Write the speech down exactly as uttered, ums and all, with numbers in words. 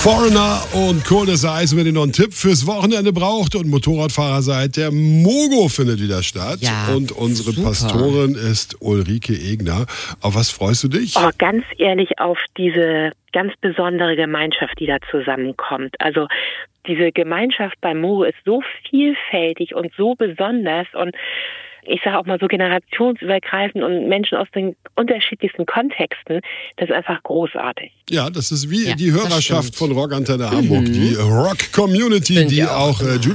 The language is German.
Foreigner und Cold as Ice, wenn ihr noch einen Tipp fürs Wochenende braucht und Motorradfahrer seid, der Mogo findet wieder statt. Ja, und unsere super. Pastorin ist Ulrike Egner. Auf was freust du dich? Oh, ganz ehrlich auf diese ganz besondere Gemeinschaft, die da zusammenkommt. Also diese Gemeinschaft bei Mogo ist so vielfältig und so besonders und ich sage auch mal so generationsübergreifend und Menschen aus den unterschiedlichsten Kontexten, das ist einfach großartig. Ja, das ist wie Ja, die das Hörerschaft stimmt. von Rock Antenne Hamburg, Mhm. die Rock Community, Sind die die auch. auch äh,